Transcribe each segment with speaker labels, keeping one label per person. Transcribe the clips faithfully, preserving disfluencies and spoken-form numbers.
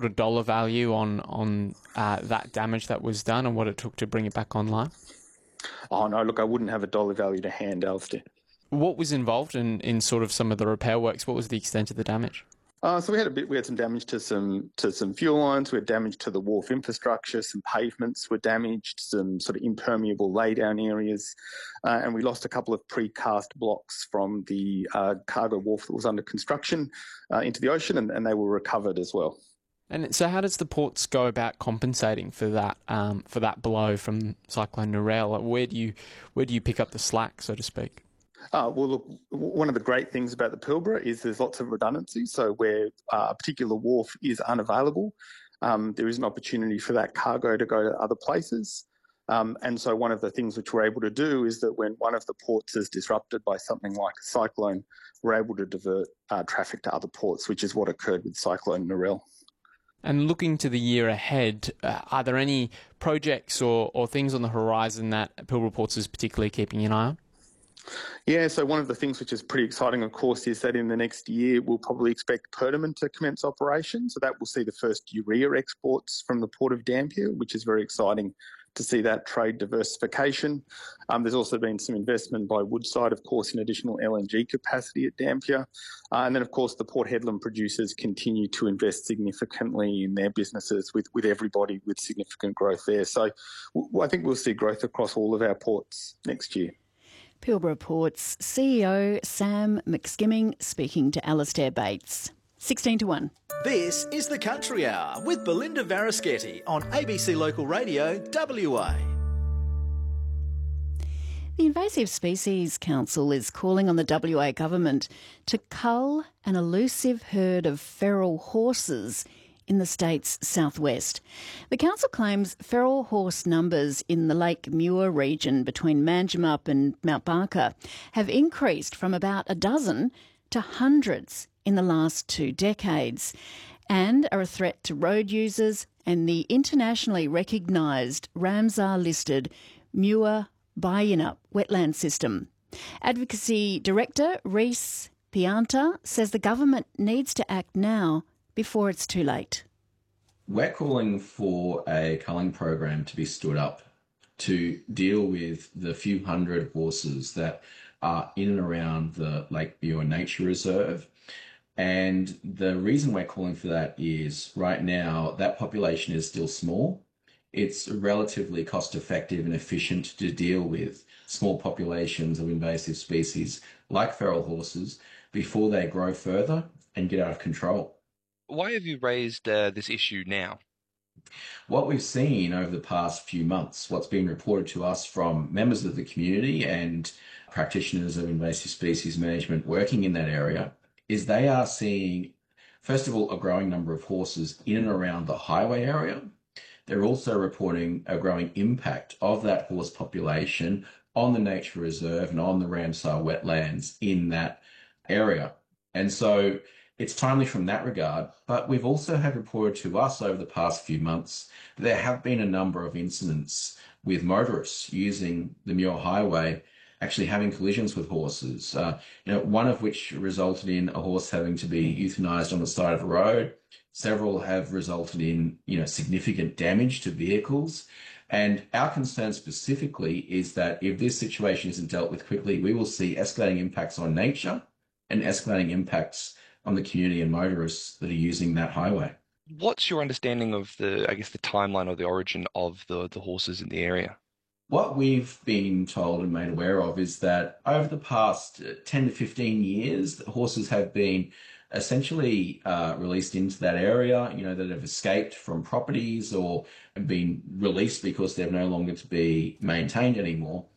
Speaker 1: put a dollar value on on uh, that damage that was done and what it took to bring it back online?
Speaker 2: Oh, no, look, I wouldn't have a dollar value to hand, Alistair.
Speaker 1: What was involved in, in sort of some of the repair works? What was the extent of the damage?
Speaker 2: Uh, so we had a bit. We had some damage to some to some fuel lines. We had damage to the wharf infrastructure. Some pavements were damaged. Some sort of impermeable laydown areas, uh, and we lost a couple of precast blocks from the uh, cargo wharf that was under construction uh, into the ocean, and, and they were recovered as well.
Speaker 1: And so, how does the ports go about compensating for that um, for that blow from Cyclone Narelle? Where do you where do you pick up the slack, so to speak?
Speaker 2: Uh, well, look, one of the great things about the Pilbara is there's lots of redundancy. So where uh, a particular wharf is unavailable, um, there is an opportunity for that cargo to go to other places. Um, and so one of the things which we're able to do is that when one of the ports is disrupted by something like a cyclone, we're able to divert uh, traffic to other ports, which is what occurred with Cyclone Narelle.
Speaker 1: And looking to the year ahead, uh, are there any projects or, or things on the horizon that Pilbara Ports is particularly keeping an eye on?
Speaker 2: Yeah, so one of the things which is pretty exciting, of course, is that in the next year we'll probably expect Perdaman to commence operations. So that will see the first urea exports from the Port of Dampier, which is very exciting to see that trade diversification. Um, there's also been some investment by Woodside, of course, in additional L N G capacity at Dampier. Uh, and then, of course, the Port Hedland producers continue to invest significantly in their businesses with, with everybody with significant growth there. So w- I think we'll see growth across all of our ports next year.
Speaker 3: Pilbara Ports C E O Sam McSkimming speaking to Alistair Bates. sixteen to one.
Speaker 4: This is the Country Hour with Belinda Varischetti on A B C Local Radio W A.
Speaker 3: The Invasive Species Council is calling on the W A government to cull an elusive herd of feral horses in the state's southwest. The council claims feral horse numbers in the Lake Muir region between Manjimup and Mount Barker have increased from about a dozen to hundreds in the last two decades and are a threat to road users and the internationally recognised Ramsar-listed Muir Bayinup wetland system. Advocacy Director Reese Pianta says the government needs to act now before it's too late.
Speaker 5: We're calling for a culling program to be stood up to deal with the few hundred horses that are in and around the Lake Muir Nature Reserve. And the reason we're calling for that is right now that population is still small. It's relatively cost effective and efficient to deal with small populations of invasive species like feral horses before they grow further and get out of control.
Speaker 6: Why have you raised uh, this issue now?
Speaker 5: What we've seen over the past few months, what's been reported to us from members of the community and practitioners of invasive species management working in that area, is they are seeing, first of all, a growing number of horses in and around the highway area. They're also reporting a growing impact of that horse population on the nature reserve and on the Ramsar wetlands in that area. And so it's timely from that regard, but we've also had reported to us over the past few months that there have been a number of incidents with motorists using the Muir Highway actually having collisions with horses, uh, you know, one of which resulted in a horse having to be euthanized on the side of the road. Several have resulted in, you know, significant damage to vehicles. And our concern specifically is that if this situation isn't dealt with quickly, we will see escalating impacts on nature and escalating impacts on the community and motorists that are using that highway.
Speaker 6: What's your understanding of the, I guess, the timeline or the origin of the, the horses in the area?
Speaker 5: What we've been told and made aware of is that over the past ten to fifteen years, the horses have been essentially uh, released into that area, you know, that have escaped from properties or have been released because they're no longer to be maintained anymore.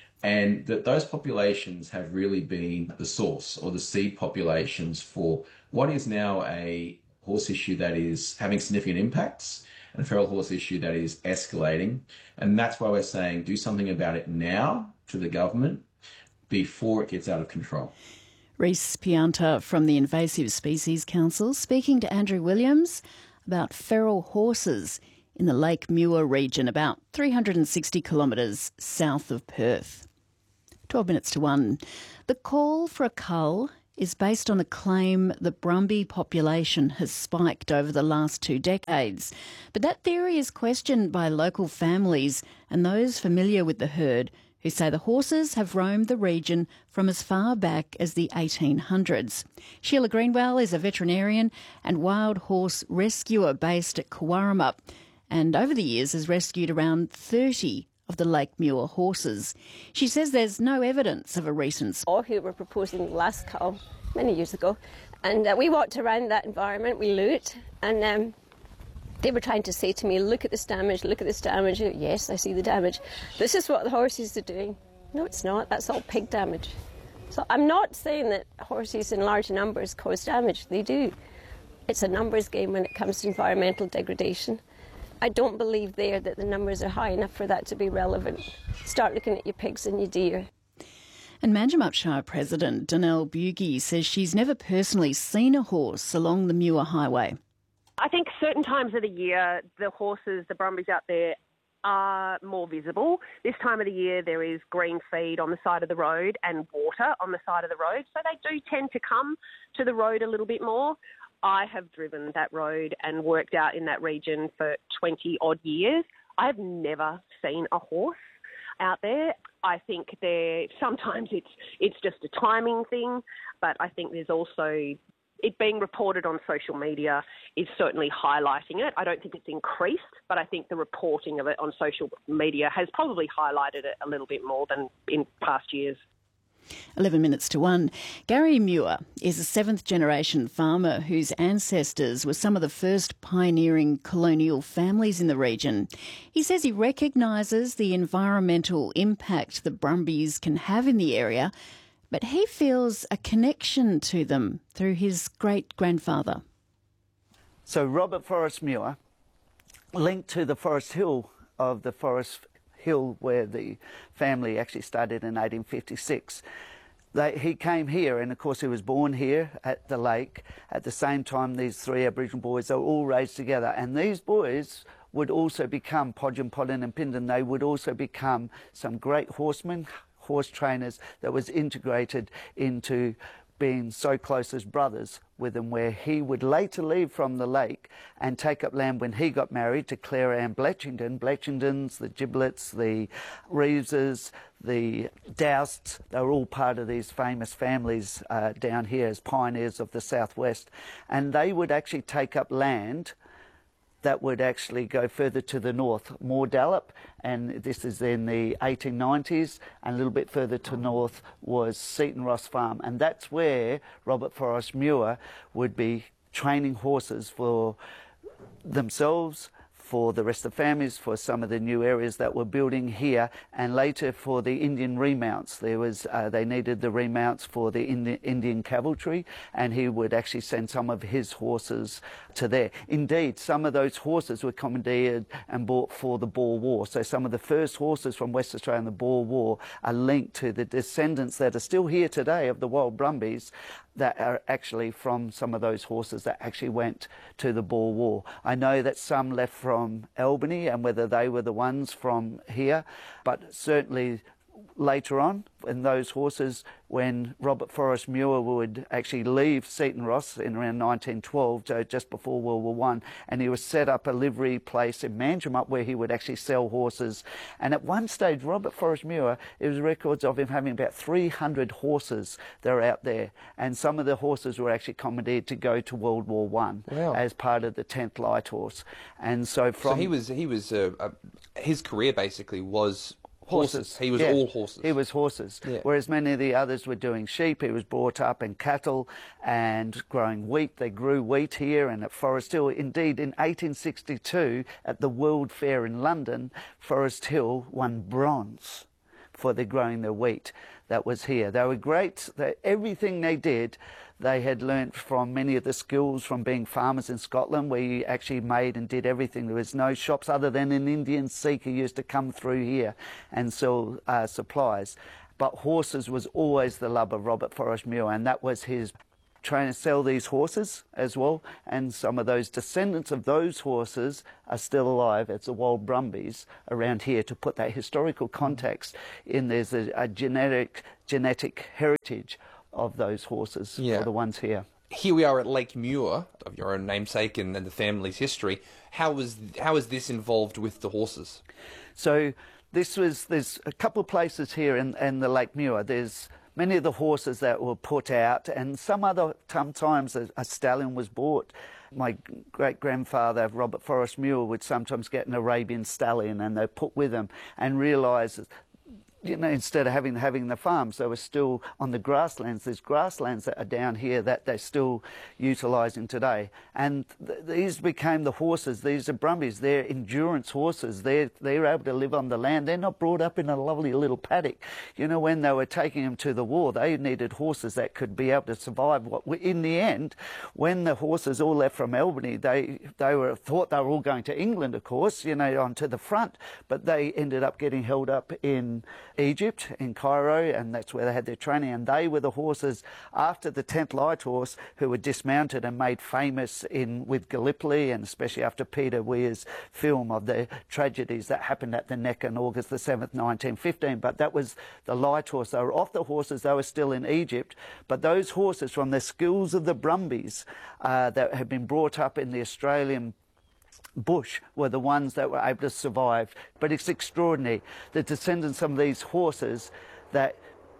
Speaker 5: And that those populations have really been the source or the seed populations for what is now a horse issue that is having significant impacts and a feral horse issue that is escalating. And that's why we're saying do something about it now to the government before it gets out of control.
Speaker 3: Reese Pianta from the Invasive Species Council speaking to Andrew Williams about feral horses in the Lake Muir region, about three hundred sixty kilometres south of Perth. twelve minutes to one. The call for a cull is based on a claim that Brumby population has spiked over the last two decades. But that theory is questioned by local families and those familiar with the herd, who say the horses have roamed the region from as far back as the eighteen hundreds. Sheila Greenwell is a veterinarian and wild horse rescuer based at Kawarramup, and over the years has rescued around thirty of the Lake Muir horses. She says there's no evidence of a recent spike.
Speaker 7: Or who were proposing the last cull many years ago, and uh, we walked around that environment, we looked, and um, they were trying to say to me, look at this damage, look at this damage. Yes, I see the damage. This is what the horses are doing. No, it's not. That's all pig damage. So I'm not saying that horses in large numbers cause damage. They do. It's a numbers game when it comes to environmental degradation. I don't believe there that the numbers are high enough for that to be relevant. Start looking at your pigs and your deer.
Speaker 3: And Manjimup Shire President Donnell Bugie says she's never personally seen a horse along the Muir Highway.
Speaker 8: I think certain times of the year, the horses, the Brumbies out there are more visible. This time of the year, there is green feed on the side of the road and water on the side of the road. So they do tend to come to the road a little bit more. I have driven that road and worked out in that region for twenty odd years. I have never seen a horse out there. I think there sometimes it's it's just a timing thing, but I think there's also it being reported on social media is certainly highlighting it. I don't think it's increased, but I think the reporting of it on social media has probably highlighted it a little bit more than in past years.
Speaker 3: eleven minutes to one. Gary Muir is a seventh-generation farmer whose ancestors were some of the first pioneering colonial families in the region. He says he recognises the environmental impact the Brumbies can have in the area, but he feels a connection to them through his great-grandfather.
Speaker 9: So Robert Forrest Muir, linked to the Forest Hill of the Forest Hill where the family actually started in eighteen fifty-six. They, he came here, and of course he was born here at the lake. At the same time, these three Aboriginal boys are all raised together, and these boys would also become, Podgin, Podden and Pindon, they would also become some great horsemen, horse trainers that was integrated into being so close as brothers with him, where he would later leave from the lake and take up land when he got married to Claire Ann Bletchington. Bletchingtons, the Giblets, the Reeveses, the Dousts, they were all part of these famous families uh, down here as pioneers of the southwest. And they would actually take up land that would actually go further to the north, Moordallop, and this is in the eighteen nineties, and a little bit further to north was Seton Ross Farm, and that's where Robert Forrest Muir would be training horses for themselves, for the rest of the families, for some of the new areas that were building here, and later for the Indian remounts. There was, uh, they needed the remounts for the Indi Indian cavalry, and he would actually send some of his horses to there. Indeed, some of those horses were commandeered and bought for the Boer War. So some of the first horses from West Australia in the Boer War are linked to the descendants that are still here today of the wild Brumbies, that are actually from some of those horses that actually went to the Boer War. I know that some left from Albany, and whether they were the ones from here, but certainly later on, when those horses, when Robert Forrest Muir would actually leave Seton Ross in around nineteen twelve, so just before World War One, and he would set up a livery place in Manjimup where he would actually sell horses. And at one stage, Robert Forrest Muir, there was records of him having about three hundred horses that are out there, and some of the horses were actually commandeered to go to World War One. Wow. As part of the tenth Light Horse. And so from...
Speaker 10: So he was, he was uh, uh, his career basically was... Horses. horses. He was
Speaker 9: yeah.
Speaker 10: all horses.
Speaker 9: He was horses. Yeah. Whereas many of the others were doing sheep. He was brought up in cattle and growing wheat. They grew wheat here and at Forest Hill. Indeed, in eighteen sixty-two, at the World Fair in London, Forest Hill won bronze for their growing their wheat. That was here. They were great. They, everything they did, they had learnt from many of the skills from being farmers in Scotland, where you actually made and did everything. There was no shops other than an Indian Sikh who used to come through here and sell uh, supplies. But horses was always the love of Robert Forrest Muir, and that was his trying to sell these horses as well. And some of those descendants of those horses are still alive as the wild Brumbies around here, to put that historical context in. There's a, a genetic, genetic heritage of those horses,
Speaker 10: Yeah.
Speaker 9: for the ones here.
Speaker 10: Here we are at Lake Muir, of your own namesake and, and the family's history. How was how is this involved with the horses?
Speaker 9: So this was, there's a couple of places here in, in the Lake Muir. There's many of the horses that were put out, and some other sometimes a, a stallion was bought. My great-grandfather, Robert Forrest Muir, would sometimes get an Arabian stallion and they put with him and realise, you know, instead of having having the farms, they were still on the grasslands. There's grasslands that are down here that they're still utilising today. And th these became the horses. These are Brumbies. They're endurance horses. They're, they're able to live on the land. They're not brought up in a lovely little paddock. You know, when they were taking them to the war, they needed horses that could be able to survive. What in the end, when the horses all left from Albany, they, they were thought they were all going to England, of course, you know, onto the front, but they ended up getting held up in Egypt, in Cairo, and that's where they had their training. And they were the horses after the tenth Light Horse who were dismounted and made famous in with Gallipoli, and especially after Peter Weir's film of the tragedies that happened at the Neck on August the seventh, nineteen fifteen. But that was the Light Horse. They were off the horses. They were still in Egypt. But those horses, from the skills of the Brumbies uh, that had been brought up in the Australian bush, were the ones that were able to survive. But it's extraordinary. The descendants of these horses that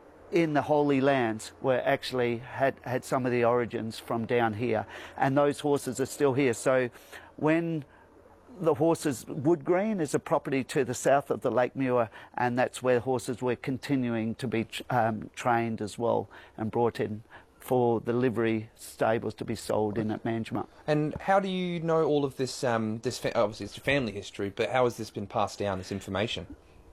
Speaker 9: in the Holy Lands were actually had, had some of the origins from down here. And those horses are still here. So when the horses, Wood Green is a property to the south of the Lake Muir, and that's where horses were continuing to be um, trained as well and brought in for the livery stables to be sold in at Manjimup.
Speaker 10: And how do you know all of this? Um, this fa obviously it's family history, but how has this been passed down? This information.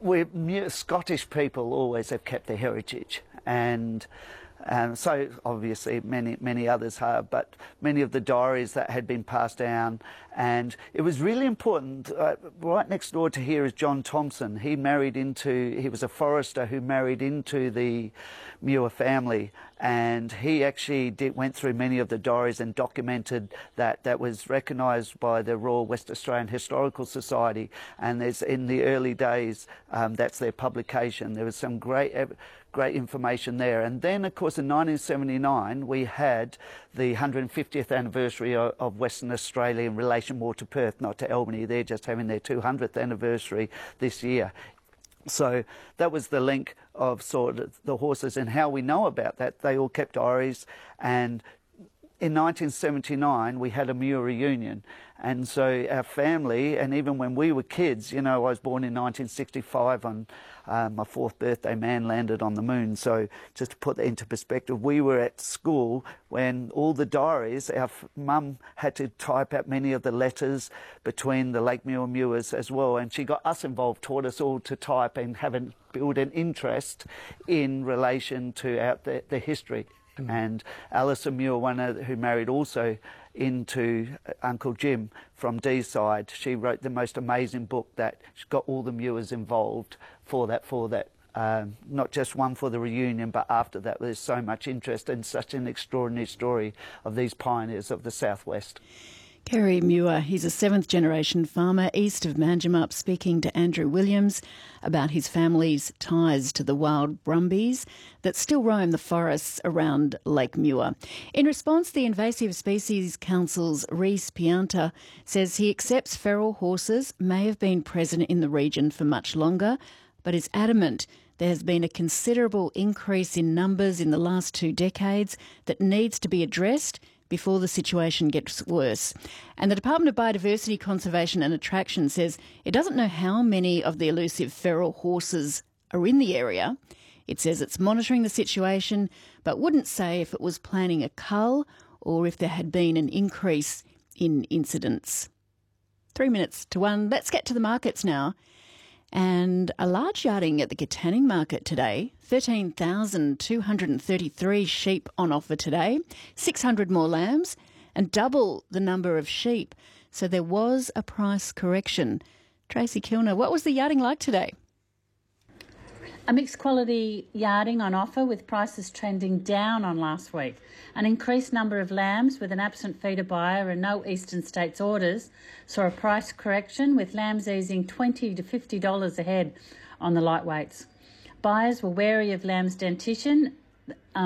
Speaker 9: We're Scottish people always have kept their heritage, and um, so obviously many many others have, but many of the diaries that had been passed down, and it was really important. Uh, right next door to here is John Thompson. He married into, he was a forester who married into the Muir family, and he actually did, went through many of the diaries and documented that. That was recognised by the Royal West Australian Historical Society, and there's in the early days, um, that's their publication. There was some great great information there. And then, of course, in nineteen seventy-nine, we had the one hundred fiftieth anniversary of, of Western Australia in relation more to Perth, not to Albany. They're just having their two hundredth anniversary this year. So that was the link of sort of the horses, and how we know about that. They all kept diaries, and in nineteen seventy-nine we had a Muir reunion, and so our family, and even when we were kids, you know, I was born in nineteen sixty-five. On uh, my fourth birthday, man landed on the moon. So just to put that into perspective, we were at school when all the diaries, our mum had to type out many of the letters between the Lake Muir Muirs as well, and she got us involved, taught us all to type and have an, build an interest in relation to our, the, the history. Mm. And Alison Muir, one of, who married also into Uncle Jim from Deeside, she wrote the most amazing book that got all the Muirs involved for that, for that um, not just one for the reunion, but after that there's so much interest and such an extraordinary story of these pioneers of the southwest.
Speaker 3: Kerry Muir, he's a seventh-generation farmer east of Manjimup, speaking to Andrew Williams about his family's ties to the wild Brumbies that still roam the forests around Lake Muir. In response, the Invasive Species Council's Rhys Pianta says he accepts feral horses may have been present in the region for much longer, but is adamant there has been a considerable increase in numbers in the last two decades that needs to be addressed before the situation gets worse. And the Department of Biodiversity, Conservation and Attraction says it doesn't know how many of the elusive feral horses are in the area. It says it's monitoring the situation, but wouldn't say if it was planning a cull or if there had been an increase in incidents. Three minutes to one. Let's get to the markets now. And a large yarding at the Katanning market today, thirteen thousand two hundred thirty-three sheep on offer today, six hundred more lambs and double the number of sheep. So there was a price correction. Tracy Kilner, what was the yarding like today?
Speaker 11: A mixed quality yarding on offer with prices trending down on last week. An increased number of lambs with an absent feeder buyer and no eastern states orders saw a price correction with lambs easing twenty to fifty dollars a head on the lightweights. Buyers were wary of lamb's dentition. Um,